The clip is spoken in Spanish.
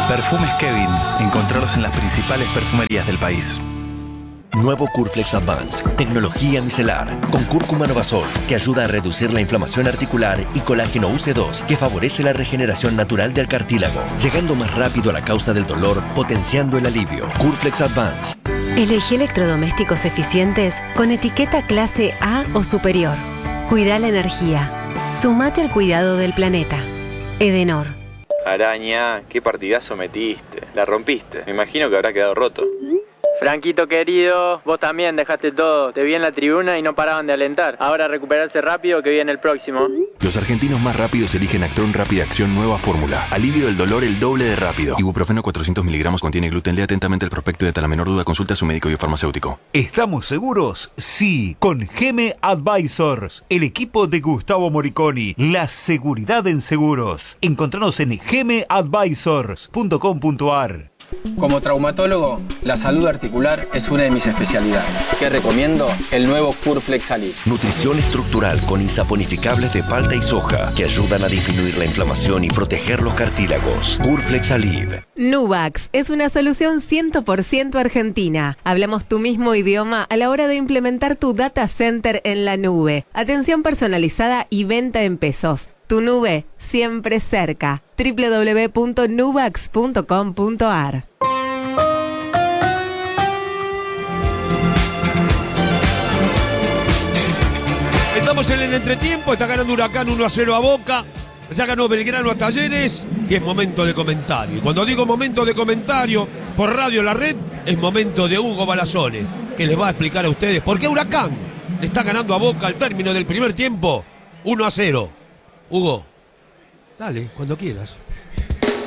Perfumes Kevin. Encontralos en las principales perfumerías del país. Nuevo Curflex Advance, tecnología micelar, con cúrcuma novasol, que ayuda a reducir la inflamación articular, y colágeno UC2, que favorece la regeneración natural del cartílago, llegando más rápido a la causa del dolor, potenciando el alivio. Curflex Advance. Elegí electrodomésticos eficientes con etiqueta clase A o superior. Cuida la energía. Sumate al cuidado del planeta. Edenor. Araña, qué partidazo metiste. La rompiste. Me imagino que habrá quedado roto. Franquito querido, vos también dejaste todo. Te vi en la tribuna y no paraban de alentar. Ahora recuperarse rápido que viene el próximo. Los argentinos más rápidos eligen Actron Rápida Acción Nueva Fórmula. Alivio del dolor el doble de rápido. Ibuprofeno 400 miligramos contiene gluten. Lea atentamente el prospecto y ante la menor duda consulta a su médico y farmacéutico. ¿Estamos seguros? Sí, con Geme Advisors, el equipo de Gustavo Moriconi. La seguridad en seguros. Encontranos en gemeadvisors.com.ar. Como traumatólogo, la salud articular es una de mis especialidades. ¿Qué recomiendo? El nuevo Curflex Alive. Nutrición estructural con insaponificables de palta y soja, que ayudan a disminuir la inflamación y proteger los cartílagos. Curflex Alive. Nuvax es una solución 100% argentina. Hablamos tu mismo idioma a la hora de implementar tu data center en la nube. Atención personalizada y venta en pesos. Tu nube siempre cerca. www.nuvax.com.ar. Estamos en el entretiempo, está ganando Huracán 1-0 a Boca, ya ganó Belgrano a Talleres y es momento de comentario. Y cuando digo momento de comentario por Radio La Red, es momento de Hugo Balazone, que les va a explicar a ustedes por qué Huracán le está ganando a Boca al término del primer tiempo 1-0. Hugo, dale, cuando quieras.